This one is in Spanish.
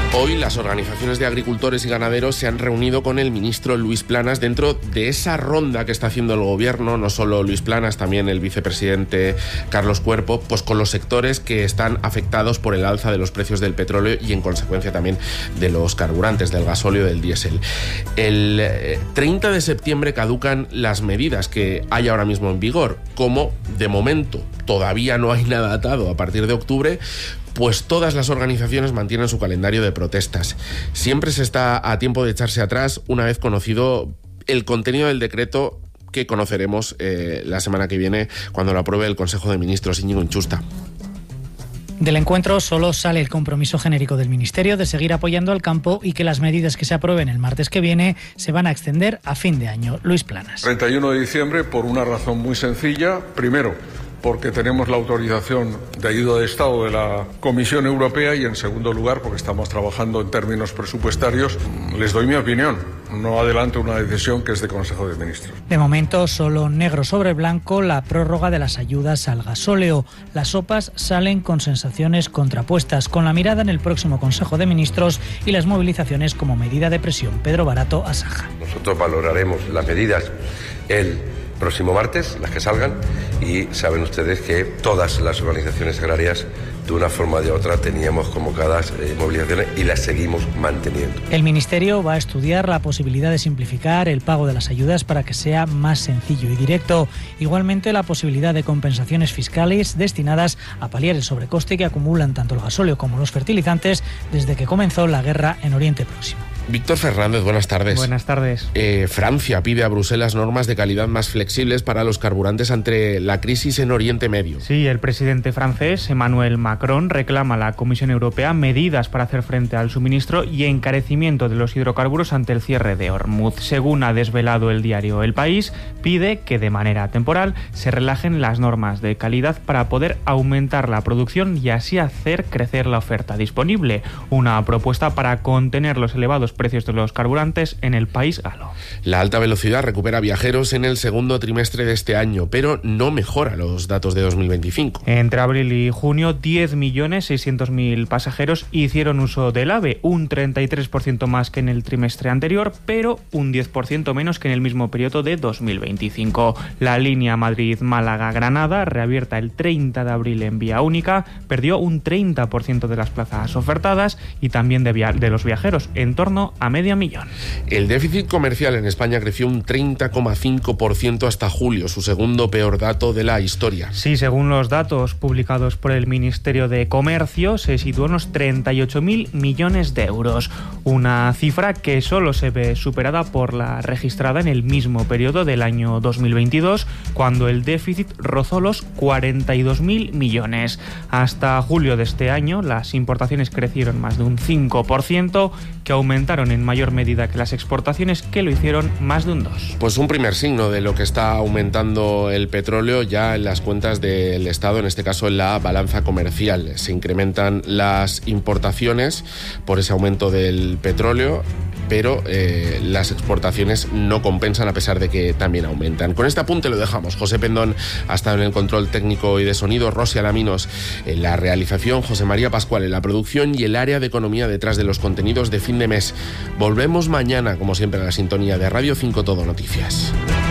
Hoy las organizaciones de agricultores y ganaderos se han reunido con el ministro Luis Planas dentro de esa ronda que está haciendo el gobierno, no solo Luis Planas, también el vicepresidente Carlos Cuerpo, pues con los sectores que están afectados por el alza de los precios del petróleo y en consecuencia también de los carburantes, del gasóleo y del diésel. El 30 de septiembre caducan las medidas que hay ahora mismo en vigor. Como de momento todavía no hay nada atado a partir de octubre, pues todas las organizaciones mantienen su calendario de protestas. Siempre se está a tiempo de echarse atrás una vez conocido el contenido del decreto que conoceremos la semana que viene cuando lo apruebe el Consejo de Ministros. Íñigo Inchusta. Del encuentro solo sale el compromiso genérico del Ministerio de seguir apoyando al campo y que las medidas que se aprueben el martes que viene se van a extender a fin de año. Luis Planas. 31 de diciembre por una razón muy sencilla. Primero, porque tenemos la autorización de ayuda de Estado de la Comisión Europea y, en segundo lugar, porque estamos trabajando en términos presupuestarios. Les doy mi opinión. No adelanto una decisión que es de Consejo de Ministros. De momento, solo negro sobre blanco la prórroga de las ayudas al gasóleo. Las sopas salen con sensaciones contrapuestas, con la mirada en el próximo Consejo de Ministros y las movilizaciones como medida de presión. Pedro Barato, Asaja. Nosotros valoraremos las medidas el próximo martes, las que salgan, y saben ustedes que todas las organizaciones agrarias, de una forma o de otra, teníamos convocadas movilizaciones y las seguimos manteniendo. El Ministerio va a estudiar la posibilidad de simplificar el pago de las ayudas para que sea más sencillo y directo. Igualmente, la posibilidad de compensaciones fiscales destinadas a paliar el sobrecoste que acumulan tanto el gasóleo como los fertilizantes desde que comenzó la guerra en Oriente Próximo. Víctor Fernández, buenas tardes. Buenas tardes. Francia pide a Bruselas normas de calidad más flexibles para los carburantes ante la crisis en Oriente Medio. Sí, el presidente francés, Emmanuel Macron, reclama a la Comisión Europea medidas para hacer frente al suministro y encarecimiento de los hidrocarburos ante el cierre de Hormuz. Según ha desvelado el diario El País, pide que de manera temporal se relajen las normas de calidad para poder aumentar la producción y así hacer crecer la oferta disponible. Una propuesta para contener los elevados precios de los carburantes en el país galo. La alta velocidad recupera viajeros en el segundo trimestre de este año, pero no mejora los datos de 2025. Entre abril y junio, 10.600.000 pasajeros hicieron uso del AVE, un 33% más que en el trimestre anterior, pero un 10% menos que en el mismo periodo de 2025. La línea Madrid-Málaga-Granada, reabierta el 30 de abril en vía única, perdió un 30% de las plazas ofertadas y también de los viajeros, en torno a 500.000. El déficit comercial en España creció un 30,5% hasta julio, su segundo peor dato de la historia. Sí, según los datos publicados por el Ministerio de Comercio, se situó en unos 38.000 millones de euros, una cifra que solo se ve superada por la registrada en el mismo periodo del año 2022, cuando el déficit rozó los 42.000 millones. Hasta julio de este año, las importaciones crecieron más de un 5%, que aumentaron en mayor medida que las exportaciones, que lo hicieron más de un 2%. Pues un primer signo de lo que está aumentando el petróleo ya en las cuentas del Estado, en este caso en la balanza comercial. Se incrementan las importaciones por ese aumento del petróleo, pero las exportaciones no compensan a pesar de que también aumentan. Con este apunte lo dejamos. José Pendón ha estado en el control técnico y de sonido, Rosy Alaminos en la realización, José María Pascual en la producción y el área de economía detrás de los contenidos de fin de mes. Volvemos mañana, como siempre, a la sintonía de Radio 5 Todo Noticias.